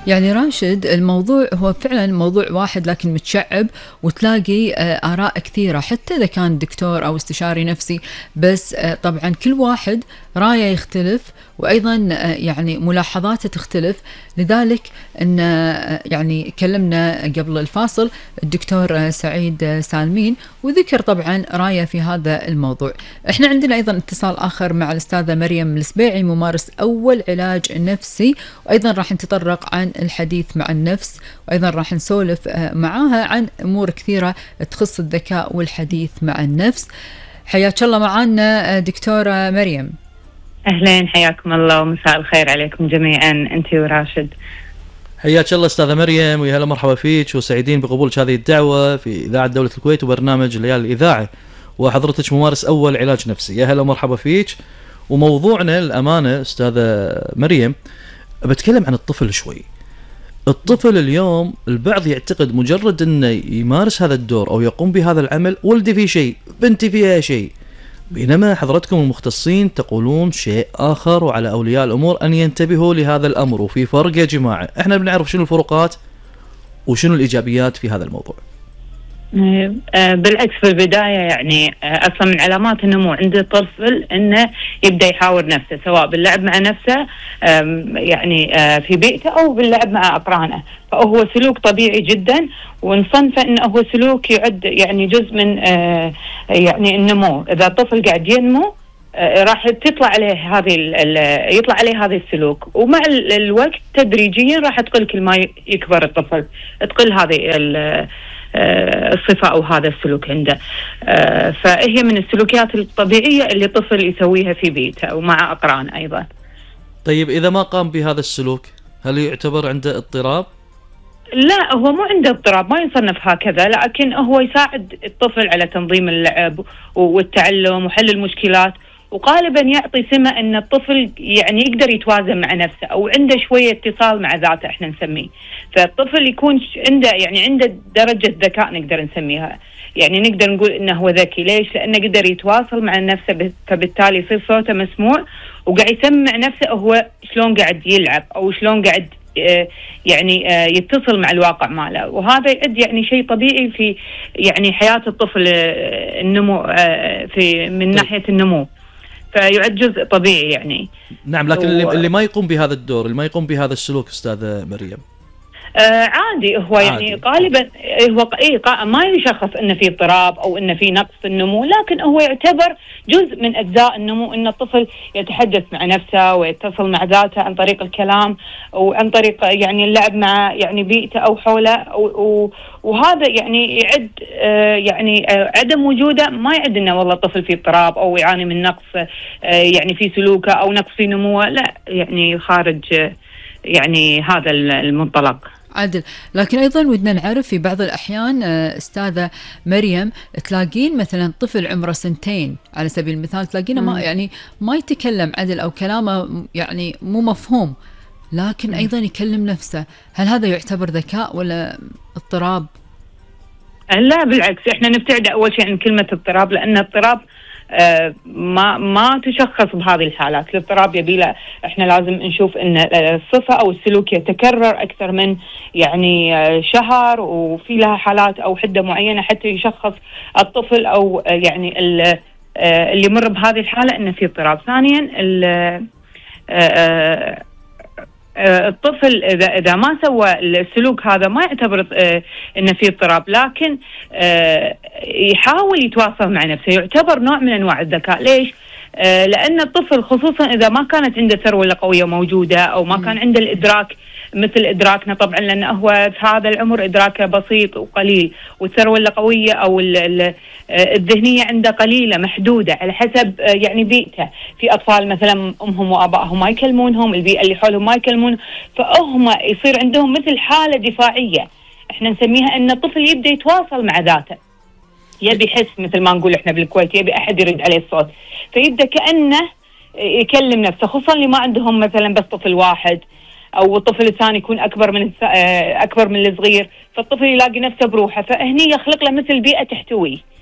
يعني راشد، الموضوع هو فعلا موضوع واحد لكن متشعب، وتلاقي آراء كثيرة حتى إذا كان دكتور أو استشاري نفسي. بس طبعا كل واحد رايه يختلف، وأيضا يعني ملاحظاته تختلف. لذلك أن يعني كلمنا قبل الفاصل الدكتور سعيد سالمين وذكر طبعا رايه في هذا الموضوع. احنا عندنا أيضا اتصال آخر مع الأستاذة مريم السبيعي، ممارس أول علاج نفسي، وأيضا راح نتطرق عن الحديث مع النفس، وأيضا راح نسولف معاها عن أمور كثيرة تخص الذكاء والحديث مع النفس. حياك الله معنا دكتورة مريم. أهلين، حياكم الله ومساء الخير عليكم جميعا أنت وراشد. حياك الله أستاذة مريم، ويا هلا مرحبا فيك، وسعيدين بقبولك هذه الدعوة في إذاعة دولة الكويت وبرنامج ليالي الإذاعة، وحضرتك ممارس أول علاج نفسي. يا هلا مرحبا فيك. وموضوعنا الأمانة أستاذة مريم بتكلم عن الطفل شوي. الطفل اليوم البعض يعتقد مجرد أنه يمارس هذا الدور أو يقوم بهذا العمل ولدي فيه شيء، بنتي فيها شيء، بينما حضرتكم المختصين تقولون شيء آخر، وعلى أولياء الأمور أن ينتبهوا لهذا الأمر. وفي فرق يا جماعة، إحنا بنعرف شنو الفروقات وشنو الإيجابيات في هذا الموضوع. بالعكس، في البداية يعني أصلا من علامات النمو عند الطفل أنه يبدأ يحاور نفسه، سواء باللعب مع نفسه يعني في بيئته أو باللعب مع أقرانه. فهو سلوك طبيعي جدا، ونصنفه أنه هو سلوك يعد يعني جزء من يعني النمو. إذا الطفل قاعد ينمو راح يطلع عليه هذا السلوك، ومع الوقت تدريجيا راح تقل كل ما يكبر الطفل، تقل هذه الصفة أو هذا السلوك عنده. فهي من السلوكيات الطبيعية اللي الطفل يسويها في بيته ومع أقران أيضا. طيب إذا ما قام بهذا السلوك هل يعتبر عنده اضطراب؟ لا، هو مو عنده اضطراب، ما يصنف هكذا، لكن هو يساعد الطفل على تنظيم اللعب والتعلم وحل المشكلات، وغالبا يعطي سمة ان الطفل يعني يقدر يتوازن مع نفسه او عنده شوية اتصال مع ذاته احنا نسميه. فالطفل يكون عنده درجة ذكاء نقدر نسميها، يعني نقدر نقول انه هو ذكي. ليش؟ لانه يقدر يتواصل مع نفسه، فبالتالي يصير صوته مسموع وقاعد يسمع نفسه هو شلون قاعد يلعب او شلون قاعد يعني يتصل مع الواقع ماله. وهذا يعد يعني شيء طبيعي في يعني حياة الطفل، النمو في من ناحية النمو، فيعد جزء طبيعي يعني. نعم، لكن اللي ما يقوم بهذا الدور، اللي ما يقوم بهذا السلوك أستاذة مريم، عادي. هو يعني غالبا هو ما يشخص انه في اضطراب او انه في نقص في النمو، لكن هو يعتبر جزء من اجزاء النمو، ان الطفل يتحدث مع نفسه ويتصل مع ذاته عن طريق الكلام وعن طريق يعني اللعب مع يعني بيئته او حوله. وهذا يعني يعد يعني عدم وجوده ما يعد انه والله الطفل في اضطراب او يعاني من نقص يعني في سلوكه او نقص في نموه، لا، يعني خارج يعني هذا المنطلق. عدل. لكن أيضا ودنا نعرف في بعض الأحيان أستاذة مريم تلاقين مثلا طفل عمره 2 على سبيل المثال، تلاقينه ما يتكلم عدل أو كلامه يعني مو مفهوم، لكن أيضا يكلم نفسه. هل هذا يعتبر ذكاء ولا اضطراب؟ لا بالعكس، احنا نبتعد أول شيء عن كلمة اضطراب، لأن اضطراب ما تشخص بهذه الحالات. الاضطراب يبيله احنا لازم نشوف ان الصفة او السلوك يتكرر اكثر من يعني شهر، وفي لها حالات او حدة معينة حتى يشخص الطفل او يعني اللي يمر بهذه الحالة انه في اضطراب. ثانيا الطفل إذا ما سوى السلوك هذا ما يعتبر إنه فيه اضطراب، لكن يحاول يتواصل مع نفسه، يعتبر نوع من أنواع الذكاء. ليش؟ لأن الطفل خصوصا إذا ما كانت عنده ثروة لقوية موجودة أو ما كان عنده الإدراك مثل إدراكنا طبعا، لأن هو في هذا العمر إدراكه بسيط وقليل، والثروة اللقوية أو الذهنية عنده قليلة محدودة على حسب يعني بيئته. في أطفال مثلا أمهم وآبائهم ما يكلمونهم، البيئة اللي حولهم ما يكلمون، فهم يصير عندهم مثل حالة دفاعية احنا نسميها أن الطفل يبدأ يتواصل مع ذاته، يبي يحس مثل ما نقول احنا بالكويت، يبي أحد يرد عليه الصوت، فيبدأ كأنه يكلم نفسه. خصوصا اللي ما عندهم مثلا بس طفل واحد او الطفل الثاني يكون اكبر من الصغير، فالطفل يلاقي نفسه بروحه، فهني يخلق له مثل بيئة تحتويه.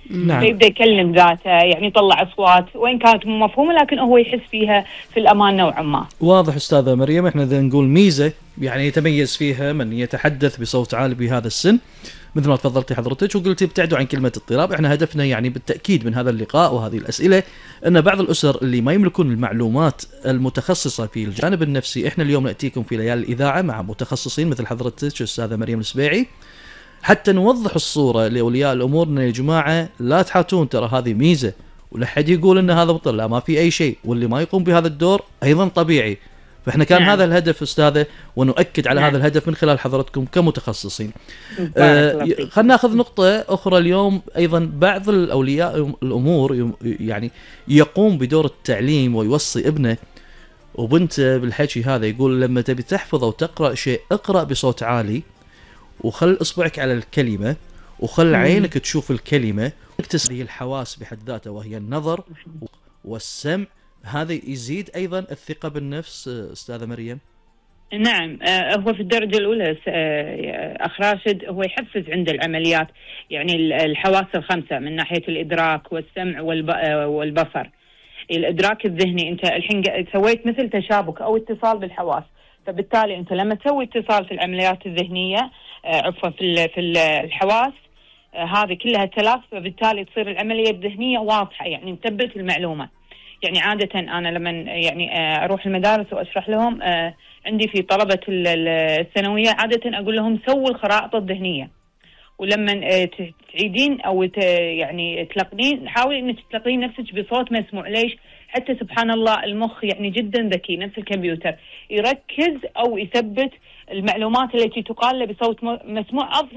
نعم. فيبدأ يكلم ذاته، يعني يطلع أصوات وإن كانت مو مفهومة لكن هو يحس فيها في الأمان نوعا ما. واضح أستاذة مريم، احنا إذا نقول ميزة يعني يتميز فيها من يتحدث بصوت عالي بهذا السن مثل ما تفضلتي حضرتك وقلتي ابتعدوا عن كلمة اضطراب. احنا هدفنا يعني بالتأكيد من هذا اللقاء وهذه الأسئلة أن بعض الأسر اللي ما يملكون المعلومات المتخصصة في الجانب النفسي، احنا اليوم نأتيكم في ليالي الإذاعة مع متخصصين مثل حضرتك أستاذة مريم السبيعي حتى نوضح الصورة لأولياء الأمور أن يا جماعة لا تحاتون، ترى هذه ميزة ولا حد يقول أن هذا بطل، لا ما في أي شيء، واللي ما يقوم بهذا الدور أيضا طبيعي. فإحنا كان هذا الهدف أستاذة، ونؤكد على هذا الهدف من خلال حضرتكم كمتخصصين. خلنا ناخذ نقطة أخرى اليوم أيضا، بعض الأولياء الأمور يعني يقوم بدور التعليم ويوصي ابنه وبنته بالحكي هذا، يقول لما تبي تحفظ أو تقرأ شيء اقرأ بصوت عالي وخل إصبعك على الكلمة وخل عينك تشوف الكلمة. هي الحواس بحد ذاتها وهي النظر والسمع، هذا يزيد أيضا الثقة بالنفس أستاذة مريم. نعم، هو في الدرجة الأولى أخ راشد هو يحفز عند العمليات يعني الحواس الخمسة من ناحية الإدراك والسمع والبصر. الإدراك الذهني، أنت الحين سويت مثل تشابك أو اتصال بالحواس، فبالتالي أنت لما تسوي اتصال في العمليات الذهنية عفوا في الحواس هذه كلها ثلاث، فبالتالي تصير العملية الذهنية واضحة، يعني مثبت المعلومة. يعني عادة أنا لما يعني أروح المدارس وأشرح لهم، عندي في طلبة الثانوية عادة أقول لهم سووا الخرائط الذهنية، ولما تعيدين أو يعني تلقنين حاولي إنك تلقين نفسك بصوت مسموع. ليش؟ حتى سبحان الله المخ يعني جدا ذكي نفس الكمبيوتر، يركز أو يثبت المعلومات التي تقال له بصوت مسموع